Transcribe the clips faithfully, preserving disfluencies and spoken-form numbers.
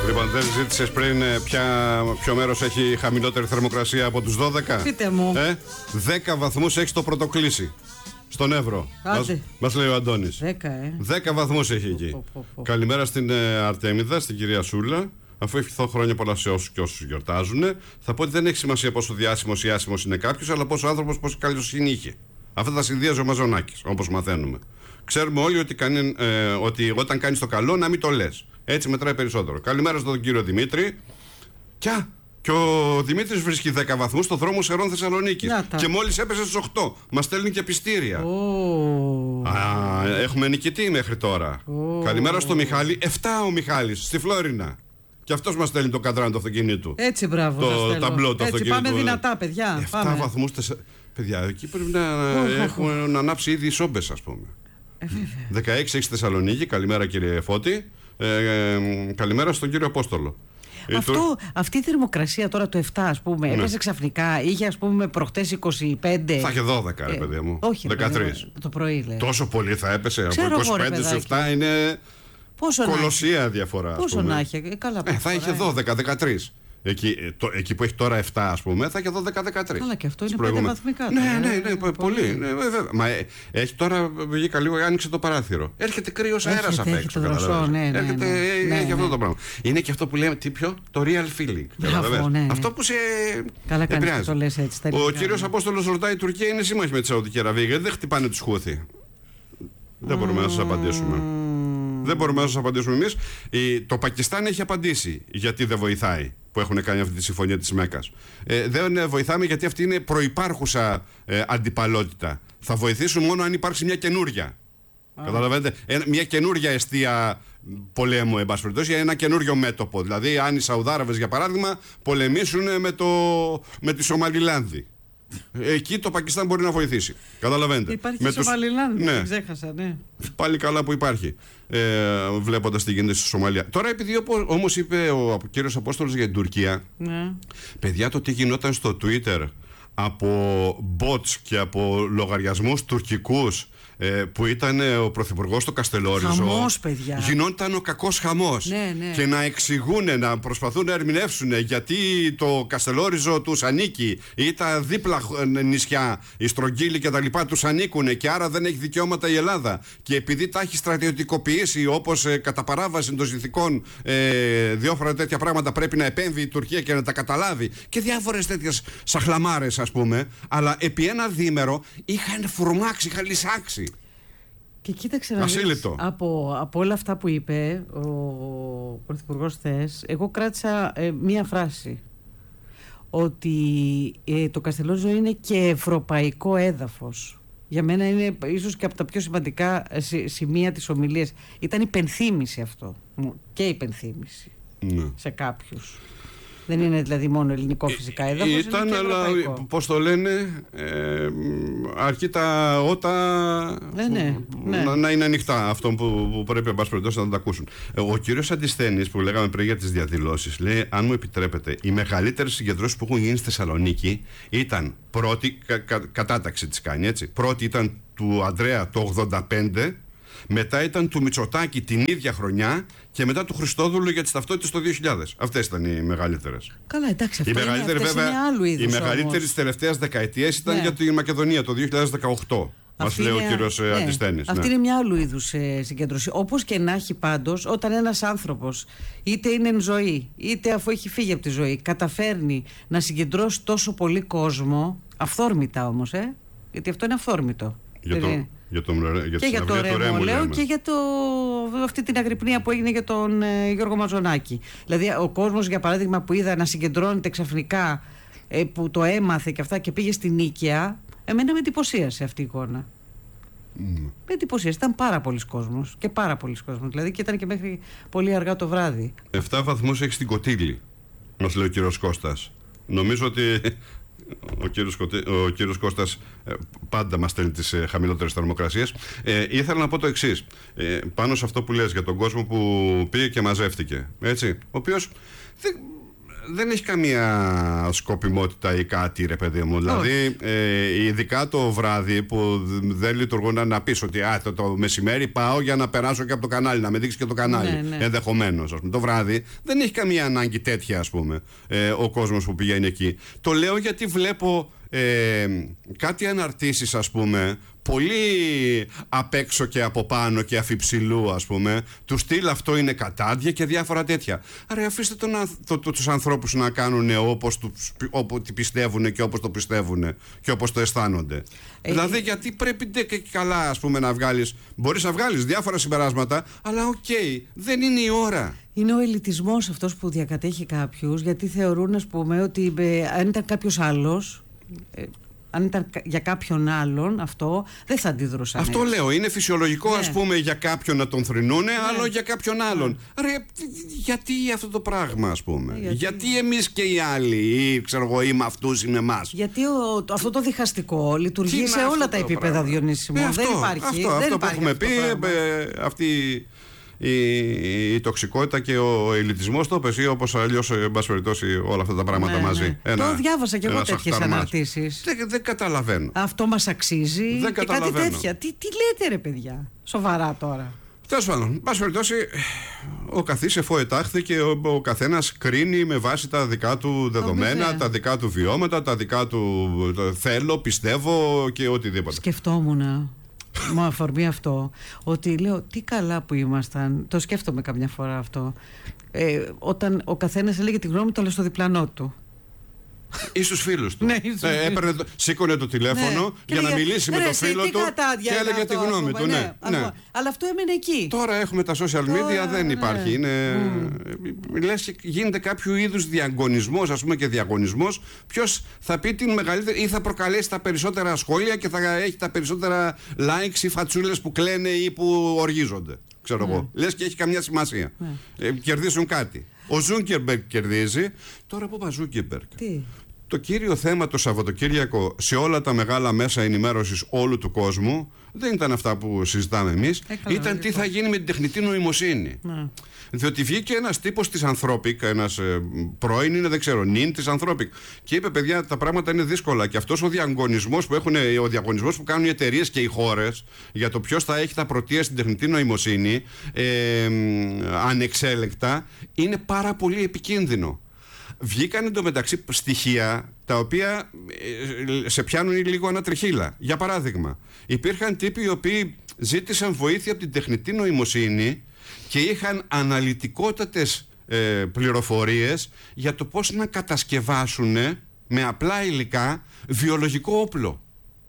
Λοιπόν, δεν ζήτησες πριν ποια, ποιο μέρος έχει χαμηλότερη θερμοκρασία από τους δώδεκα? Πείτε μου. Ε, δέκα βαθμούς έχει το πρωτοκλήσι. Στον Εύρο. Μας, μας λέει ο Αντώνης. δέκα, ε. δέκα βαθμούς έχει εκεί. Πω, πω, πω. Καλημέρα στην ε, Αρτέμιδα, στην κυρία Σούλα. Αφού ευχηθώ χρόνια πολλά σε όσους και όσους γιορτάζουν, θα πω ότι δεν έχει σημασία πόσο διάσημος ή άσημος είναι κάποιος, αλλά πόσο άνθρωπος, πόσο καλοσύνη είχε. Αυτά τα συνδύαζε ο Μαζονάκης, όπως μαθαίνουμε. Ξέρουμε όλοι ότι, κάνει, ε, ότι όταν κάνεις το καλό να μην το λες. Έτσι μετράει περισσότερο. Καλημέρα στον κύριο Δημήτρη. Κιά! Και ο Δημήτρης βρίσκει δέκα βαθμούς στο δρόμο Σερών Θεσσαλονίκης. Και μόλις έπεσε στους οκτώ. Μας στέλνει και πιστήρια. Oh. Α, έχουμε νικητή μέχρι τώρα. Oh. Καλημέρα στο Μιχάλη. εφτά ο Μιχάλης, στη Φλόρινα. Και αυτός μας στέλνει το καδράν του αυτοκίνητου. Έτσι, μπράβο. Το ταμπλό του αυτοκίνητου. Έτσι, πάμε δυνατά, παιδιά. εφτά βαθμούς. Τεσσα... Παιδιά, εκεί πρέπει να, oh, έχουμε oh, oh. να ανάψει ήδη οι σόμπες, ας πούμε. Ε, δεκαέξι έχει στη Θεσσαλονίκη. Καλημέρα, κύριε Φώτη. Ε, ε, καλημέρα στον κύριο Απόστολο. Αυτό, αυτή η θερμοκρασία τώρα το εφτά, ας πούμε, ναι. έπεσε ξαφνικά. Είχε, ας πούμε, προχτές είκοσι πέντε. Θα είχε δώδεκα, ρε παιδί μου. Ε, όχι, δεκατρία. Το πρωί, λέει. Τόσο πολύ θα έπεσε. Ξέρω από είκοσι πέντε σε εφτά είναι πόσο κολοσσία διαφορά. Πόσο να έχει, καλά. Ε, θα είχε δώδεκα δεκατρία. Εκεί, το, εκεί που έχει τώρα εφτά, ας πούμε, θα έχει δώδεκα δεκατρία. Αλλά και αυτό είναι πέντε βαθμικά. Ναι, ναι, ναι, ναι, πολύ. Ναι, Μα ε, έχει τώρα βγήκα λίγο, άνοιξε το παράθυρο. Έρχεται κρύος αέρας απ' έξω. Ναι, ναι, Έρχεται, ναι, έχει ναι, αυτό ναι. το πράγμα. Είναι και αυτό που λέμε, τι πιο, το real feeling. Μπράβο, ναι, ναι. Αυτό που σε καλά κάνεις, το λες έτσι. Ο κύριος Απόστολος ρωτάει, η Τουρκία είναι σύμμαχη με τη Σαουδική Αραβία, γιατί δεν χτυπάνε τους Χούθι? Δεν μπορούμε να σας απαντήσουμε. Δεν μπορούμε να σας απαντήσουμε εμείς. Το Πακιστάν έχει απαντήσει γιατί δεν βοηθάει που έχουν κάνει αυτή τη συμφωνία της Μέκας. Ε, δεν βοηθάμε γιατί αυτή είναι προϋπάρχουσα ε, αντιπαλότητα. Θα βοηθήσουν μόνο αν υπάρξει μια καινούρια. Ah. Καταλαβαίνετε, ε, μια καινούρια αιστεία πολέμου, εν πάση περιπτώσει, ένα καινούριο μέτωπο. Δηλαδή, αν οι Σαουδάραβες, για παράδειγμα, πολεμήσουν με, το, με τη Σομαλιλάνδη. Εκεί το Πακιστάν μπορεί να βοηθήσει. Καταλαβαίνετε. Υπάρχει με η Σομαλιλάνδη, ναι. δεν ξέχασα, ναι. Πάλι καλά που υπάρχει. Ε, βλέποντας τι γίνεται στη Σομαλία. Τώρα, επειδή όμως είπε ο κύριος Απόστολος για την Τουρκία, ναι. παιδιά, το τι γινόταν στο Twitter από bots και από λογαριασμούς τουρκικούς, ε, που ήταν ε, ο πρωθυπουργός στο Καστελόριζο. Χαμός, παιδιά. Γινόταν ο κακός χαμός. Ναι, ναι. Και να εξηγούν, να προσπαθούν να ερμηνεύσουν γιατί το Καστελόριζο τους ανήκει ή τα δίπλα νησιά, η Στρογγύλη και τα λοιπά τους ανήκουν και άρα δεν έχει δικαιώματα η Ελλάδα. Και επειδή τα έχει στρατιωτικοποιήσει, όπως ε, κατά παράβαση των συνθηκών, ε, διάφορα τέτοια πράγματα πρέπει να επέμβει η Τουρκία και να τα καταλάβει. Και διάφορες τέτοιες σαχλαμάρες, ας πούμε. Αλλά επί ένα διήμερο είχαν φουρμάξει, είχαν λυσάξει. Και κοίταξε να δεις, από, από όλα αυτά που είπε ο Πρωθυπουργός χθες, εγώ κράτησα ε, μία φράση. Ότι ε, το Καστελόριζο είναι και ευρωπαϊκό έδαφος. Για μένα είναι ίσως και από τα πιο σημαντικά σημεία της ομιλίας. Ήταν υπενθύμηση αυτό. Και υπενθύμηση ναι. σε κάποιους. Δεν είναι δηλαδή μόνο ελληνικό φυσικά έδαφος. Ήταν, αλλά πώς το λένε, ε, αρκεί τα ότα ναι, ναι, ναι. Να, να είναι ανοιχτά αυτό που, που πρέπει, εν πάση περιπτώσει, να τα ακούσουν. Ο κύριος Αντισθένης, που λέγαμε πριν για τις διαδηλώσεις, λέει, αν μου επιτρέπετε, οι μεγαλύτερες συγκεντρώσεις που έχουν γίνει στη Θεσσαλονίκη ήταν πρώτη, κα, κα, κατάταξη της κάνει, έτσι. Πρώτη ήταν του Ανδρέα το ογδόντα πέντε. Μετά ήταν του Μητσοτάκη την ίδια χρονιά και μετά του Χριστόδουλου για τις ταυτότητες το δύο χιλιάδες. Αυτές ήταν οι μεγαλύτερες. Καλά, εντάξει, αυτό είναι, αυτές βέβαια, είναι άλλου είδους. Η μεγαλύτερη της τελευταίας δεκαετίας ήταν ναι. για τη Μακεδονία το δύο χιλιάδες δεκαοκτώ. Μας λέει ο κύριος ναι. Αντισθένης. Αυτή ναι. είναι μια άλλου είδους ε, συγκέντρωση. Όπως και να έχει πάντως, όταν ένας άνθρωπος είτε είναι εν ζωή, είτε αφού έχει φύγει από τη ζωή, καταφέρνει να συγκεντρώσει τόσο πολύ κόσμο, αυθόρμητα όμως, ε, γιατί αυτό είναι αυθόρμητο. Για το, για το, για και για το Ρέμο, λέω, και για το, αυτή την αγρυπνία που έγινε για τον ε, Γιώργο Μαζονάκη. Δηλαδή, ο κόσμος, για παράδειγμα, που είδα να συγκεντρώνεται ξαφνικά, ε, που το έμαθε και αυτά και πήγε στην Νίκαια, εμένα με εντυπωσίασε αυτή η εικόνα. Mm. Με εντυπωσίασε. Ήταν πάρα πολλοί κόσμος και πάρα πολλοί κόσμος. Δηλαδή, και ήταν και μέχρι πολύ αργά το βράδυ. εφτά βαθμούς έχει στην Κωτήλη, μας λέει ο κύριος Κώστας. Νομίζω ότι. Ο κύριος, ο κύριος Κώστας ε, πάντα μας στέλνει τις ε, χαμηλότερες θερμοκρασίες. Ε, ήθελα να πω το εξής, ε, πάνω σε αυτό που λες για τον κόσμο που πήγε και μαζεύτηκε, έτσι, ο οποίος δεν, δεν έχει καμία σκοπιμότητα ή κάτι, ρε παιδί μου. Δηλαδή, ε, ειδικά το βράδυ που δεν λειτουργούν, να πεις ότι α, το, το μεσημέρι πάω για να περάσω και από το κανάλι, να με δείξει και το κανάλι. Ναι, ναι. Ενδεχομένως. Το βράδυ δεν έχει καμία ανάγκη τέτοια, ας πούμε, ε, ο κόσμος που πηγαίνει εκεί. Το λέω γιατί βλέπω ε, κάτι αναρτήσεις, ας πούμε, πολύ απ' έξω και από πάνω και αφιψηλού, ας πούμε, του στυλ αυτό είναι κατάδια και διάφορα τέτοια. Άρα αφήστε τον, το, το, τους ανθρώπους να κάνουν όπως, τους, όπως πιστεύουν και όπως το πιστεύουν και όπως το αισθάνονται. Ε, δηλαδή, γιατί πρέπει και καλά, ας πούμε, να βγάλεις, μπορείς να βγάλεις διάφορα συμπεράσματα, αλλά οκ, okay, δεν είναι η ώρα. Είναι ο ελιτισμός αυτός που διακατέχει κάποιους, γιατί θεωρούν, ας πούμε, ότι ε, αν ήταν κάποιος άλλος, ε, αν ήταν για κάποιον άλλον αυτό, δεν θα αντιδρούσαν. Αυτό έτσι. Λέω, είναι φυσιολογικό, ναι. Ας πούμε, για κάποιον να τον θρηνούνε, ναι. Άλλο για κάποιον άλλον. Ναι. Ρε, γιατί αυτό το πράγμα, ας πούμε. Ναι, γιατί... γιατί εμείς και οι άλλοι, ή ξέρω εγώ, ή με αυτούς ή με εμάς. Γιατί ο, το, αυτό το διχαστικό λειτουργεί σε όλα τα επίπεδα, Διονύση μου. Ε, δεν υπάρχει. Αυτό, δεν αυτό υπάρχει που έχουμε αυτό πει, ε, αυτή η, η τοξικότητα και ο ελιτισμός, το πες, ή όπως αλλιώς, εν πάση περιπτώσει, όλα αυτά τα πράγματα, ναι, μαζί. Ναι. Ένα, το διάβασα και εγώ τέτοιες αναρτήσεις. Δεν, δεν καταλαβαίνω. Αυτό μας αξίζει δεν και κάτι τέτοια. Τι, τι λέτε, ρε παιδιά, σοβαρά τώρα. Τέλος πάντων, εν πάση περιπτώσει, ο καθής εφοετάχθη και ο, ο καθένας κρίνει με βάση τα δικά του δεδομένα, τα δικά του βιώματα, τα δικά του το θέλω, πιστεύω και οτιδήποτε. Σκεφτόμουν. Μου αφορμή αυτό, ότι λέω τι καλά που ήμασταν, το σκέφτομαι καμιά φορά αυτό, ε, όταν ο καθένας έλεγε τη γνώμη του αλλά στο διπλανό του. Ή στους φίλους του. Ναι, ε, έπαιρνε, σήκωνε το τηλέφωνο, ναι, για να μιλήσει με τον φίλο του και έλεγε τη γνώμη του. Ναι, ναι. Ναι. Αλλά αυτό έμενε εκεί. Τώρα έχουμε τα social media, Τώρα, δεν υπάρχει. Ναι. Είναι, mm. Λες, γίνεται κάποιο είδους διαγωνισμός, ας πούμε, και διαγωνισμός. Ποιος θα πει την μεγαλύτερη ή θα προκαλέσει τα περισσότερα σχόλια και θα έχει τα περισσότερα likes ή φατσούλες που κλαίνε ή που οργίζονται. Ξέρω mm. εγώ. Λες και έχει καμιά σημασία. Mm. Ε, κερδίσουν κάτι. Ο Ζούκερμπεργκ κερδίζει. Τώρα πού πάει Ζούκερμπεργκ. Τι? Το κύριο θέμα το Σαββατοκύριακο σε όλα τα μεγάλα μέσα ενημέρωσης όλου του κόσμου δεν ήταν αυτά που συζητάμε εμείς. Έκανα, ήταν τι θα γίνει με την τεχνητή νοημοσύνη. Ναι. Διότι βγήκε ένας τύπος της Anthropic, ένας ε, πρώην είναι, δεν ξέρω, νυν της Anthropic, και είπε: παιδιά, τα πράγματα είναι δύσκολα. Και αυτός ο διαγωνισμός που, έχουν, ο διαγωνισμός που κάνουν οι εταιρείες και οι χώρες για το ποιος θα έχει τα πρωτεία στην τεχνητή νοημοσύνη ε, ε, ανεξέλεγκτα είναι πάρα πολύ επικίνδυνο. Βγήκαν εντωμεταξύ στοιχεία τα οποία σε πιάνουν λίγο ανατριχύλα. Για παράδειγμα, υπήρχαν τύποι οι οποίοι ζήτησαν βοήθεια από την τεχνητή νοημοσύνη και είχαν αναλυτικότατες ε, πληροφορίες για το πώς να κατασκευάσουν με απλά υλικά βιολογικό όπλο.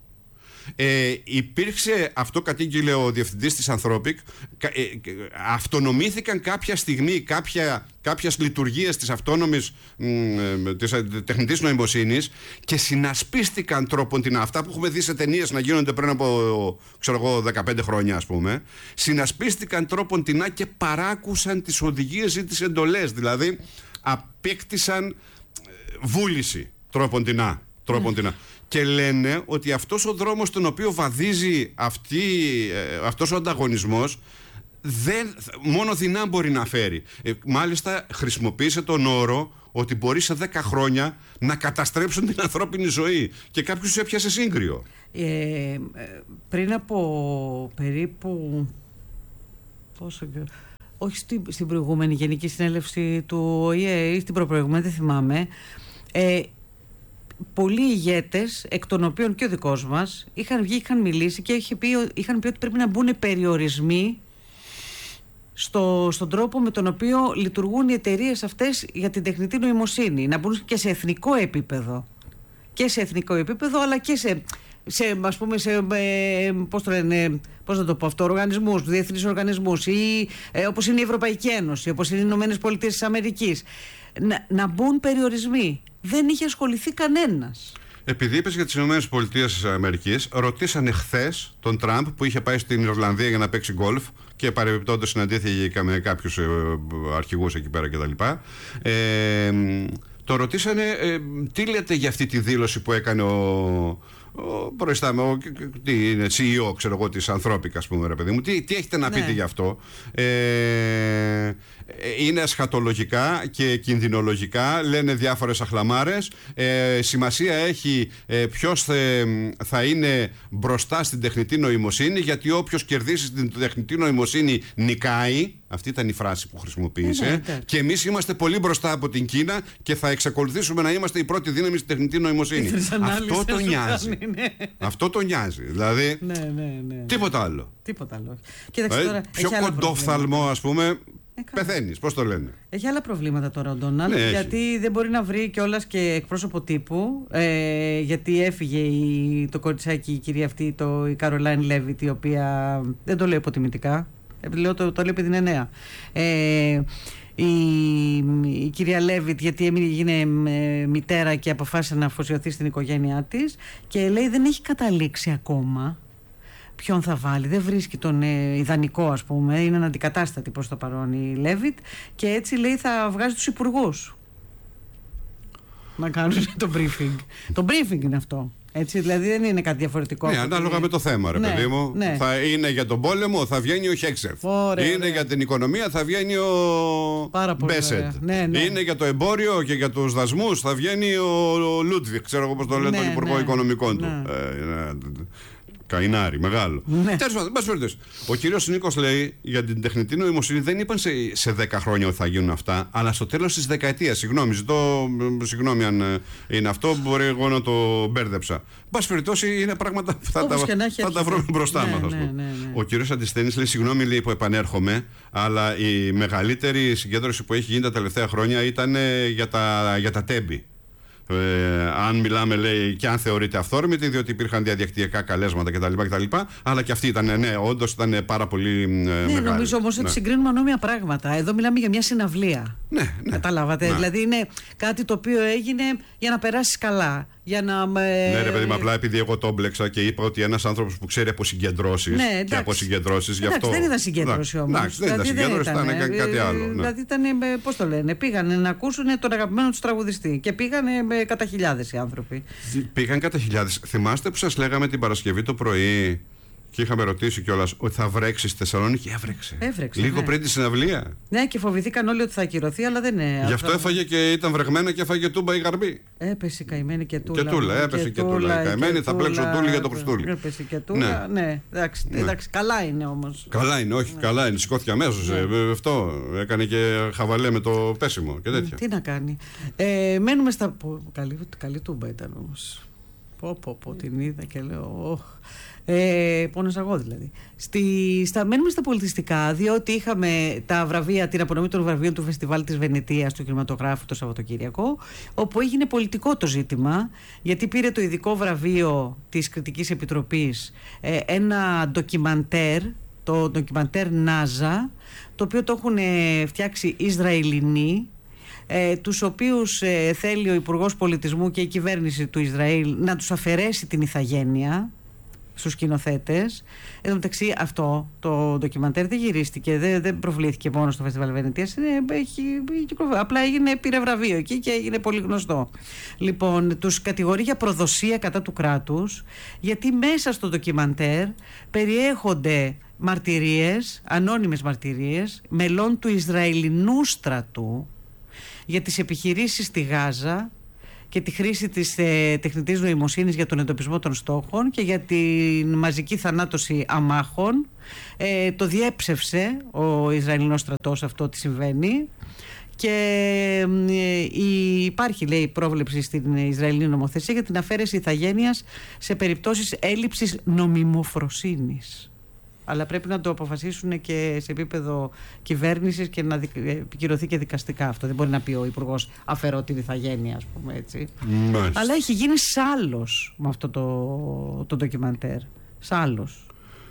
Ε, υπήρξε, αυτό κατήγγειλε ο διευθυντής της Anthropic, ε, αυτονομήθηκαν κάποια στιγμή κάποια, κάποιες λειτουργίες της αυτόνομης ε, της τεχνητής νοημοσύνης και συνασπίστηκαν τρόπον την αυτά που έχουμε δει σε ταινίες να γίνονται πριν από ξέρω εγώ, δεκαπέντε χρόνια, ας πούμε, συνασπίστηκαν τρόπον την και παράκουσαν τις οδηγίες ή τις εντολές, δηλαδή απέκτησαν βούληση τρόπον την τρόπον την και λένε ότι αυτός ο δρόμος τον οποίο βαδίζει αυτή, αυτός ο ανταγωνισμός δεν, μόνο δεινά μπορεί να φέρει. Ε, μάλιστα χρησιμοποίησε τον όρο ότι μπορεί σε δέκα χρόνια να καταστρέψουν την ανθρώπινη ζωή και κάποιος έπιασε σύγκριο. Ε, πριν από περίπου πόσο καιρό, όχι στην, στην προηγούμενη Γενική Συνέλευση του Ο Η Ε ή στην προπροηγούμενη, δεν θυμάμαι, ε, πολλοί ηγέτες, εκ των οποίων και ο δικός μας, είχαν βγει, είχαν μιλήσει και είχε πει, είχαν πει ότι πρέπει να μπουν περιορισμοί στο, στον τρόπο με τον οποίο λειτουργούν οι εταιρείες αυτές για την τεχνητή νοημοσύνη. Να μπουν και σε εθνικό επίπεδο. Και σε εθνικό επίπεδο, αλλά και σε, σε ας πούμε, σε, ε, πώς το λένε, πώς να το πω αυτό, οργανισμούς, διεθνείς οργανισμούς, ή ε, όπως είναι η Ευρωπαϊκή Ένωση, όπως είναι οι Ηνωμένες Πολιτείες της Αμερικής. Να, να μπουν περιορισμοί. Δεν είχε ασχοληθεί κανένας. Επειδή είπες για τις ΗΠΑ, ρωτήσανε χθες τον Τραμπ που είχε πάει στην Ιρλανδία για να παίξει γκολφ και παρεμπιπτόντως συναντήθηκε με κάποιους αρχηγούς εκεί πέρα κτλ. Ε, το ρωτήσανε ε, τι λέτε για αυτή τη δήλωση που έκανε ο, ο προϊστάμενος, τι είναι, σι ι ο, ξέρω εγώ, της Ανθρώπικα, ας πούμε, ρε παιδί μου. Τι, τι έχετε να πείτε ναι. γι' αυτό? Ε, είναι ασχατολογικά και κινδυνολογικά, λένε διάφορες αχλαμάρες. Ε, σημασία έχει ε, ποιος θα, θα είναι μπροστά στην τεχνητή νοημοσύνη, γιατί όποιος κερδίσει την τεχνητή νοημοσύνη νικάει. Αυτή ήταν η φράση που χρησιμοποίησε. Ε, ναι, και εμείς είμαστε πολύ μπροστά από την Κίνα και θα εξακολουθήσουμε να είμαστε η πρώτη δύναμη στην τεχνητή νοημοσύνη. Αυτό το νοιάζει. Ναι. Αυτό το νοιάζει. Δηλαδή. Ναι, ναι, ναι. Τίποτα άλλο. Τίποτα άλλο. Κοίταξε, τώρα, πιο κοντόφθαλμο, ας πούμε. Πεθαίνεις, πώς το λένε. Έχει άλλα προβλήματα τώρα ο Ντόναλντ, ναι, γιατί έχει. δεν μπορεί να βρει κιόλας και εκπρόσωπο τύπου, ε, γιατί έφυγε η, το κοριτσάκι, η κυρία αυτή, το, η Καρολάιν Λέβιτ, η οποία δεν το λέω υποτιμητικά, λέω, το, το λέω επειδή είναι νέα. Ε, η, η κυρία Λέβιτ, γιατί έγινε μητέρα και αποφάσισε να αφοσιωθεί στην οικογένειά της, και λέει δεν έχει καταλήξει ακόμα ποιον θα βάλει, δεν βρίσκει τον ε, ιδανικό, ας πούμε, είναι αντικατάστατη προς το παρόν η Λέβιτ, και έτσι λέει θα βγάζει τους υπουργούς να κάνουν το briefing. Το briefing είναι αυτό. Έτσι, δηλαδή δεν είναι κάτι διαφορετικό. Ναι, ανάλογα είναι... με το θέμα, ρε ναι, παιδί μου. Ναι. Θα είναι για τον πόλεμο, θα βγαίνει ο Χέξεφ. Ωραία, είναι ωραία. Για την οικονομία, θα βγαίνει ο Μπέσετ. Ναι, ναι. Είναι για το εμπόριο και για τους δασμούς, θα βγαίνει ο Λούτβιχ, ξέρω εγώ πώς το λένε, ναι, τον Υπουργό ναι, Οικονομικών ναι. του. Ε, Καϊνάρη, μεγάλο. Ναι. Τέλος πάντων, ο κύριος Νίκος λέει για την τεχνητή νοημοσύνη δεν είπαν σε, σε δέκα χρόνια ότι θα γίνουν αυτά, αλλά στο τέλος της δεκαετίας. Συγγνώμη, ζητώ συγγνώμη αν είναι αυτό, μπορεί εγώ να το μπέρδεψα. Πάση περιπτώσει, είναι πράγματα που θα, τα, θα τα βρούμε μπροστά ναι, μας. Ναι, ναι, ναι. Ο κύριος Αντισθένης λέει: συγγνώμη, λέει, που επανέρχομαι, αλλά η μεγαλύτερη συγκέντρωση που έχει γίνει τα τελευταία χρόνια ήταν για τα, για τα τέμπη. Ε, αν μιλάμε, λέει, και αν θεωρείται αυθόρμητη, διότι υπήρχαν διαδικτυακά καλέσματα κτλ. κτλ. Αλλά και αυτή ήταν, ναι, όντως ήταν πάρα πολύ ε, ναι, μεγάλη. Νομίζω όμως ναι. ότι συγκρίνουμε ανώμια πράγματα. Εδώ μιλάμε για μια συναυλία. Ναι, ναι. Καταλάβατε. Ναι. Δηλαδή είναι κάτι το οποίο έγινε για να περάσει καλά. Για να με... Ναι, ρε παιδί μου, απλά επειδή εγώ το έμπλεξα και είπα ότι ένας άνθρωπος που ξέρει από συγκεντρώσεις ναι, και από συγκεντρώσεις. Εντάξει, αυτό... δεν ήταν συγκέντρωση όμως. Εντάξει, δεν δηλαδή ήταν συγκέντρωση, ήταν, ήταν κάτι άλλο. Ναι. Δηλαδή ήταν, πώς το λένε, πήγανε να ακούσουν τον αγαπημένο τους τραγουδιστή και πήγανε κατά χιλιάδες οι άνθρωποι. Πήγαν κατά χιλιάδες. Θυμάστε που σας λέγαμε την Παρασκευή το πρωί και είχαμε ρωτήσει κιόλας ότι θα βρέξει στη Θεσσαλονίκη? Έβρεξε. Έβρεξε Λίγο ναι. πριν τη συναυλία. Ναι, και φοβηθήκαν όλοι ότι θα ακυρωθεί, αλλά δεν είναι. Γι' αυτό έφαγε και ήταν βρεγμένα και έφαγε τούμπα η γαρμπή. Έπεσε η καημένη και τούλα. Και τούλα, έπεσε και, και τούλα. Η καημένη θα πλέξω τούλη για το Χριστούλη. Έπεσε και τούλα. Ναι, ναι. Εντάξει, ναι. εντάξει, καλά είναι όμως. Καλά είναι, όχι, ναι. καλά είναι. Σηκώθηκε αμέσως. Ναι. Ε, αυτό έκανε και χαβαλέ με το πέσιμο και τέτοια. Τι να κάνει. Ε, μένουμε στα. Καλή, καλή τούμπα ήταν όμως. Πω, πω, πω, την είδα και λέω. Ε, πόνος εγώ δηλαδή. Στη, στα, μένουμε στα πολιτιστικά, διότι είχαμε τα βραβεία, την απονομή των βραβείων του Φεστιβάλ της Βενετίας του κινηματογράφου το Σαββατοκύριακο, όπου έγινε πολιτικό το ζήτημα, γιατί πήρε το ειδικό βραβείο της Κριτικής Επιτροπής ε, ένα ντοκιμαντέρ, το ντοκιμαντέρ Νάζα, το οποίο το έχουν φτιάξει Ισραηλινοί, Ε, τους οποίους ε, θέλει ο Υπουργός Πολιτισμού και η κυβέρνηση του Ισραήλ να τους αφαιρέσει την ηθαγένεια στους σκηνοθέτες. Εν τω μεταξύ, αυτό το ντοκιμαντέρ δεν γυρίστηκε, δεν, δεν προβλήθηκε μόνο στο Φεστιβάλ Βενετίας. Έχει, απλά έγινε, πήρε βραβείο εκεί και έγινε πολύ γνωστό. Λοιπόν, τους κατηγορεί για προδοσία κατά του κράτους, γιατί μέσα στο ντοκιμαντέρ περιέχονται μαρτυρίες, ανώνυμες μαρτυρίες μελών του Ισραηλινού στρατού για τις επιχειρήσεις στη Γάζα και τη χρήση της ε, τεχνητής νοημοσύνης για τον εντοπισμό των στόχων και για την μαζική θανάτωση αμάχων. Ε, το διέψευσε ο Ισραηλινός στρατός αυτό τι συμβαίνει, και ε, η, υπάρχει, λέει, πρόβλεψη στην Ισραηλινή νομοθεσία για την αφαίρεση ηθαγένειας σε περιπτώσεις έλλειψης νομιμοφροσύνης. Αλλά πρέπει να το αποφασίσουν και σε επίπεδο κυβέρνησης και να επικυρωθεί και δικαστικά αυτό. Δεν μπορεί να πει ο Υπουργός αφαιρώ την ηθαγένεια, ας πούμε έτσι. Μάλιστα. Αλλά έχει γίνει σάλος με αυτό το, το ντοκιμαντέρ. Σάλος.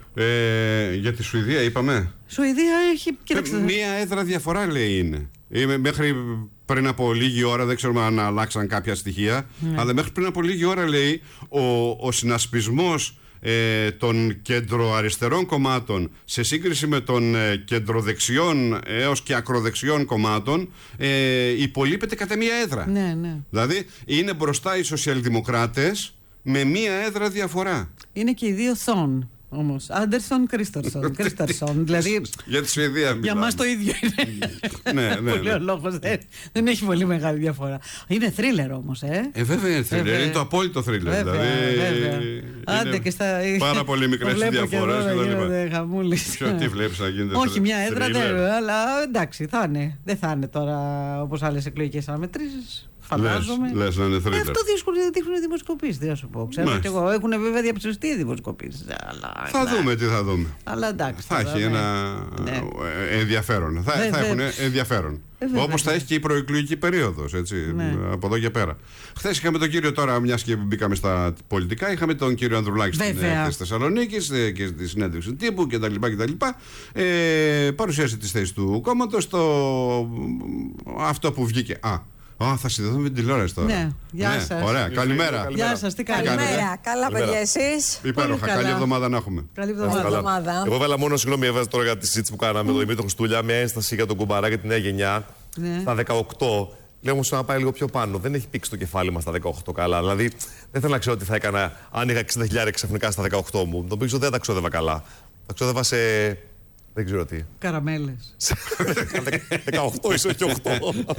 Ε, για τη Σουηδία είπαμε. Σουηδία έχει. Κοίταξε. Μία έδρα διαφορά, λέει, είναι. Είμαι μέχρι πριν από λίγη ώρα, δεν ξέρουμε αν αλλάξαν κάποια στοιχεία, ναι. αλλά μέχρι πριν από λίγη ώρα, λέει, ο, ο συνασπισμός Ε, των κεντροαριστερών κομμάτων σε σύγκριση με των ε, κεντροδεξιών έως και ακροδεξιών κομμάτων ε, υπολείπεται κατά μία έδρα. Ναι, ναι. Δηλαδή είναι μπροστά οι σοσιαλδημοκράτες με μία έδρα διαφορά. Είναι και οι δύο Θον. Όμως, Άντερσον, Κρίστορσον, Κρίσταρσον. Δηλαδή. Για τη Σουηδία μιλάμε. Για μας το ίδιο είναι. Ναι, ναι. Πολύ ο λόγος. Δεν, δεν έχει πολύ μεγάλη διαφορά. Είναι θρίλερ όμως, ε. Ε, βέβαια είναι θρίλερ. Είναι το απόλυτο θρίλερ. Βέβαια, Δηλαδή. βέβαια. Άντε και στα. Πάρα πολύ μικρές οι διαφορές. Ποιο τι βλέπεις να γίνεται. Όχι, μια έδρα δεν. Αλλά εντάξει, θα είναι. Δεν θα είναι τώρα όπως άλλες εκλογικές αναμετρήσεις. Φαντάζομαι. Λες, λες να είναι θρίλερ. Ε, αυτό δείχνουν οι δημοσκοπήσεις, τι να σου πω. Ξέρω και εγώ. Έχουν βέβαια διαψευστεί οι δημοσκοπήσεις. Θα ναι. δούμε τι θα δούμε. Αλλά εντάξει. Θα έχει ναι. ένα ναι. ενδιαφέρον. Θα, θα έχουν ενδιαφέρον. Ε, Όπως θα έχει και η προεκλογική περίοδος. Ναι. Από εδώ και πέρα. Χθες είχαμε τον κύριο, τώρα μιας και μπήκαμε στα πολιτικά, είχαμε τον κύριο Ανδρουλάκη στην έκθεση Θεσσαλονίκης και στη συνέντευξη τύπου κτλ. Ε, παρουσίασε τις θέσεις του κόμματος. Το... Αυτό που βγήκε. Α, Α, θα συνδεθούμε με την τηλεόραση τώρα. Ναι, γεια ναι, σας. Ωραία, καλημέρα. Γεια σας, τι κάνετε. Καλημέρα, καλά παιδιά εσείς. Υπέροχα, καλή εβδομάδα να έχουμε. Καλή εβδομάδα. Εγώ βάλα μόνο, συγγνώμη, έβαζα τώρα για τη συζήτηση που κάναμε με τον Δημήτρη Χριστούλια, μια ένσταση για τον Κουμπαρά και τη νέα γενιά. Ναι. Στα δεκαοκτώ, λέω όμως να πάει λίγο πιο πάνω. Δεν έχει πήξει το κεφάλι μας στα δεκαοκτώ καλά. Δηλαδή, δεν θέλω να ξέρω τι θα έκανα αν είχα εξήντα χιλιάδες ξαφνικά στα δεκαοκτώ μου. Νομίζω δεν τα ξόδευα καλά. Τα ξόδευα σε. Δεν ξέρω τι. Καραμέλες. δεκαοκτώ ίσως και οκτώ.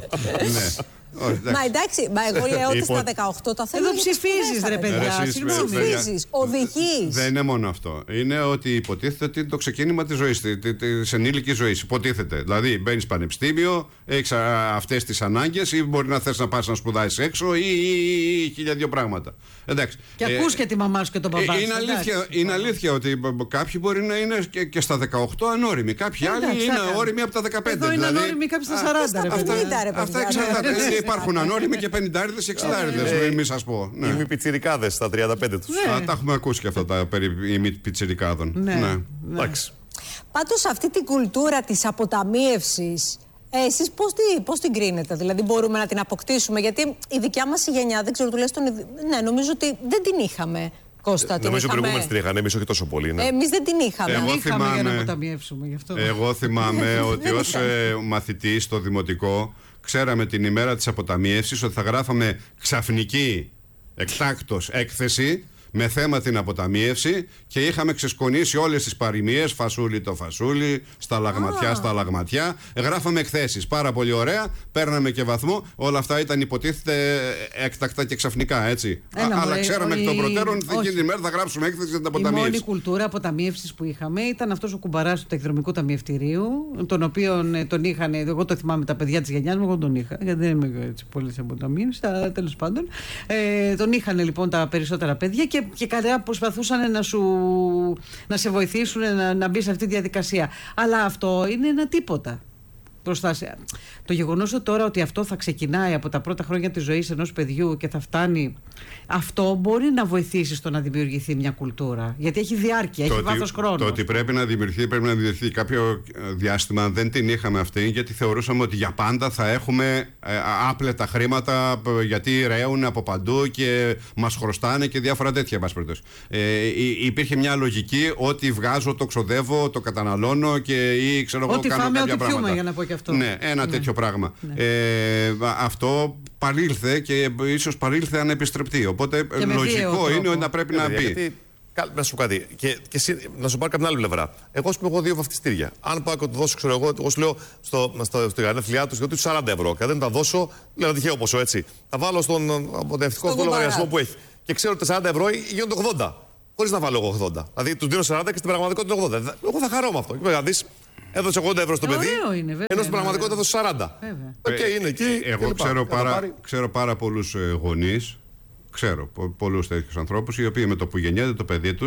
Ναι. Μα εντάξει, μα εγώ λέω ότι στα δεκαοκτώ τα θέλω. Εδώ ψηφίζεις ρε παιδιά. Ψηφίζεις, οδηγείς. Δεν είναι μόνο αυτό. Είναι ότι υποτίθεται ότι είναι το ξεκίνημα της ζωής, της ενήλικης ζωής. Υποτίθεται. Δηλαδή μπαίνεις πανεπιστήμιο, έχεις αυτές τις ανάγκες ή μπορεί να θες να πας να σπουδάσεις έξω ή χίλια δύο πράγματα. Εντάξει. Και ακούς και τη μαμά σου και τον παπά σου. Είναι αλήθεια ότι κάποιοι μπορεί να είναι και στα δεκαοκτώ ανώριμοι. Κάποιοι άλλοι είναι όριμοι από τα δεκαπέντε. Εδώ είναι ανώριμοι κάποιοι στα σαράντα. Αυτά εξαρτάται. Υπάρχουν ανώριμοι και πενηντάριδες και εξηντάριδες, μη σας πω. Οι μη πιτσιρικάδες στα τριάντα πέντε τους. Τα έχουμε ακούσει και αυτά τα περί μη πιτσιρικάδων. Εντάξει. Πάντως αυτή την κουλτούρα της αποταμίευσης, εσείς πώς, τι, πώς την κρίνετε, δηλαδή μπορούμε να την αποκτήσουμε, γιατί η δικιά μας η γενιά, δεν ξέρω τουλάχιστον, ναι, νομίζω ότι δεν την είχαμε. Κώστα, νομίζω οι προηγούμενοι την είχαν, εμείς όχι τόσο πολύ. Ναι. Εμείς δεν την είχαμε. Εγώ είχαμε θυμάμαι, για να αποταμιεύσουμε γι' αυτό. Εγώ θυμάμαι ότι ως ε, μαθητής στο δημοτικό ξέραμε την ημέρα της αποταμίευσης ότι θα γράφαμε ξαφνική εκτάκτος έκθεση με θέμα την αποταμίευση και είχαμε ξεσκονίσει όλες τις παροιμίες, φασούλι το φασούλι, στα λαγματιά, ah. στα λαγματιά. Γράφαμε εκθέσεις, πάρα πολύ ωραία, παίρναμε και βαθμό. Όλα αυτά ήταν υποτίθεται έκτακτα και ξαφνικά, έτσι. Ένα, Α, αλλά μωρέ, ξέραμε εκ των προτέρων ότι εκείνη την ημέρα θα γράψουμε έκθεση για την αποταμίευση. Η μόνη κουλτούρα αποταμίευσης που είχαμε ήταν αυτός ο κουμπαράς του ταχυδρομικού ταμιευτηρίου, τον οποίον τον είχαν, εγώ το θυμάμαι τα παιδιά της γενιάς μου, εγώ τον είχα, γιατί δεν είμαι έτσι πολύ σε αποταμίευση, τέλος πάντων. Ε, τον είχαν λοιπόν τα περισσότερα παιδιά και, και καλά προσπαθούσαν να, σου, να σε βοηθήσουν να, να μπει σε αυτή τη διαδικασία. Αλλά αυτό είναι ένα τίποτα. Προστάσια. Το γεγονός ότι τώρα ότι αυτό θα ξεκινάει από τα πρώτα χρόνια της ζωής ενός παιδιού και θα φτάνει, αυτό μπορεί να βοηθήσει στο να δημιουργηθεί μια κουλτούρα. Γιατί έχει διάρκεια, έχει βάθος χρόνου. Το ότι πρέπει να δημιουργηθεί, πρέπει να δημιουργηθεί κάποιο διάστημα, δεν την είχαμε αυτή, γιατί θεωρούσαμε ότι για πάντα θα έχουμε ε, άπλετα χρήματα, γιατί ρέουν από παντού και μας χρωστάνε και διάφορα τέτοια. Ε, υπήρχε μια λογική ότι βγάζω, το ξοδεύω, το καταναλώνω και ή ξέρω εγώ κάνω φάμε, κάποια ό,τι πράγματα. Πιούμε, για να πω και αυτό. Ναι, ένα ναι. τέτοιο πράγμα. Ναι. Ε, αυτό παρήλθε και ίσως παρήλθε ανεπιστρεπτή. Οπότε και λογικό είναι ότι να πρέπει να μπει. Γιατί, να σου πω κάτι, και, και να σου πάρω κάποια άλλη πλευρά. Εγώ σου έχω δύο βαφτιστήρια. Αν πάω και το δώσω, ξέρω εγώ, εγώ σου λέω στο, στο, στο γενέθλιά του γιατί του σαράντα ευρώ. Και αν δεν τα δώσω, λέω ένα τυχαίο ποσό έτσι. Τα βάλω στον αποτευτικό στο λογαριασμό που έχει. Και ξέρω ότι τα σαράντα ευρώ γίνονται ογδόντα. Χωρίς να βάλω εγώ ογδόντα. Δηλαδή του δίνω σαράντα και στην πραγματικότητα είναι ογδόντα. Εγώ θα χαρώ με αυτό. Και δεις, έδωσε ογδόντα ευρώ στο παιδί, ενώ στην πραγματικότητα έδωσε σαράντα. Οκ, okay, είναι εκεί. Εγώ ξέρω πάρα, ξέρω πάρα πολλούς γονείς, ξέρω πολλούς τέτοιους ανθρώπους, οι οποίοι με το που γεννιέται το παιδί τους